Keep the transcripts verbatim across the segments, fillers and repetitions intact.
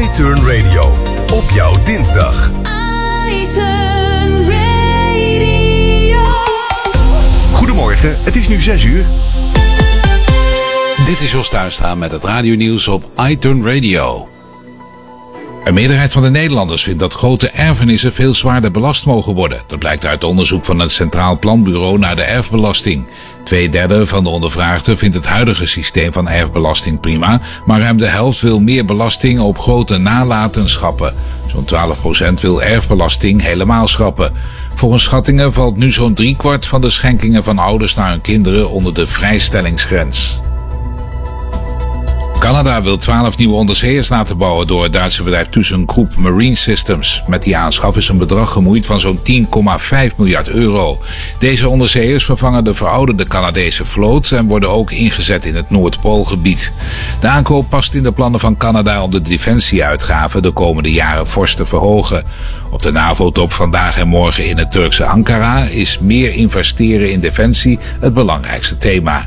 iTurn Radio. Op jouw dinsdag. iTurn Radio. Goedemorgen, het is nu zes uur. Dit is Jos Tuinstra met het radionieuws op iTurn Radio. Een meerderheid van de Nederlanders vindt dat grote erfenissen veel zwaarder belast mogen worden. Dat blijkt uit onderzoek van het Centraal Planbureau naar de erfbelasting. Tweederde van de ondervraagden vindt het huidige systeem van erfbelasting prima, maar ruim de helft wil meer belasting op grote nalatenschappen. Zo'n twaalf procent wil erfbelasting helemaal schrappen. Volgens schattingen valt nu zo'n driekwart van de schenkingen van ouders naar hun kinderen onder de vrijstellingsgrens. Canada wil twaalf nieuwe onderzeeërs laten bouwen door het Duitse bedrijf ThyssenKrupp Marine Systems. Met die aanschaf is een bedrag gemoeid van zo'n tien komma vijf miljard euro. Deze onderzeeërs vervangen de verouderde Canadese vloot en worden ook ingezet in het Noordpoolgebied. De aankoop past in de plannen van Canada om de defensieuitgaven de komende jaren fors te verhogen. Op de NAVO-top vandaag en morgen in het Turkse Ankara is meer investeren in defensie het belangrijkste thema.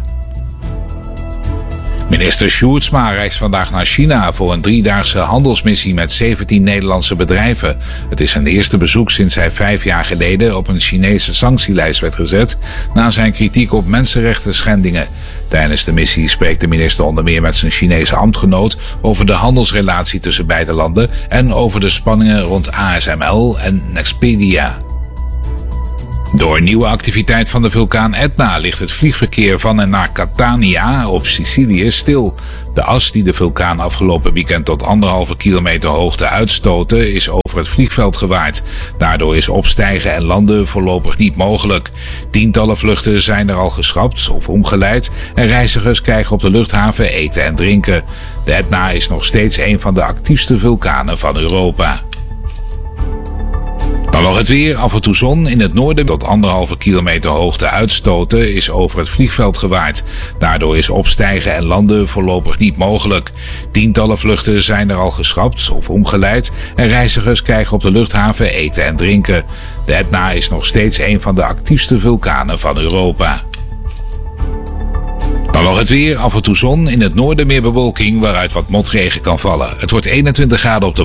Minister Sjoerdsma reist vandaag naar China voor een driedaagse handelsmissie met zeventien Nederlandse bedrijven. Het is zijn eerste bezoek sinds hij vijf jaar geleden op een Chinese sanctielijst werd gezet na zijn kritiek op mensenrechten schendingen. Tijdens de missie spreekt de minister onder meer met zijn Chinese ambtgenoot over de handelsrelatie tussen beide landen en over de spanningen rond A S M L en Nexpedia. Door nieuwe activiteit van de vulkaan Etna ligt het vliegverkeer van en naar Catania op Sicilië stil. De as die de vulkaan afgelopen weekend tot anderhalve kilometer hoogte uitstoten is over het vliegveld gewaaid. Daardoor is opstijgen en landen voorlopig niet mogelijk. Tientallen vluchten zijn er al geschrapt of omgeleid en reizigers krijgen op de luchthaven eten en drinken. De Etna is nog steeds een van de actiefste vulkanen van Europa. Dan nog het weer, af en toe zon. In het noorden tot anderhalve kilometer hoogte uitstoten is over het vliegveld gewaaid. Daardoor is opstijgen en landen voorlopig niet mogelijk. Tientallen vluchten zijn er al geschrapt of omgeleid en reizigers krijgen op de luchthaven eten en drinken. De Etna is nog steeds een van de actiefste vulkanen van Europa. Dan nog het weer, af en toe zon. In het noorden meer bewolking waaruit wat motregen kan vallen. Het wordt eenentwintig graden op de